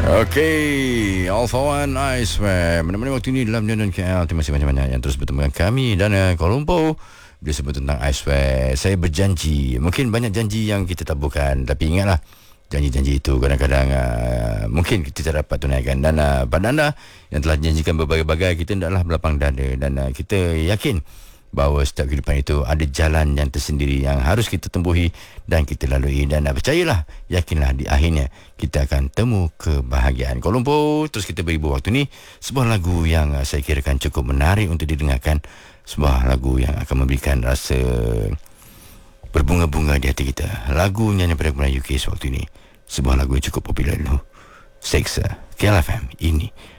Okey, All for One, I swear. Menemani waktu ini dalam London KL. Terima kasih banyak-banyak yang terus bertemu dengan kami. Dan Kuala Lumpur, dia sebut tentang I swear. Saya berjanji. Mungkin banyak janji yang kita taburkan, tapi ingatlah, janji-janji itu kadang-kadang mungkin kita dapat tunaikan. Dan pada anda yang telah janjikan berbagai-bagai, kita hendaklah berlapang dada. Dan kita yakin bahawa setiap kehidupan itu ada jalan yang tersendiri yang harus kita tempuhi dan kita lalui. Dan percayalah, yakinlah, di akhirnya kita akan temu kebahagiaan. Kuala Lumpur, terus kita beri waktu ni sebuah lagu yang saya kirakan cukup menarik untuk didengarkan. Sebuah lagu yang akan memberikan rasa berbunga-bunga di hati kita. Lagu nyanyian pada Melayu UK sewaktu ini, sebuah lagu yang cukup popular dulu, Sexa, KLFM. Ini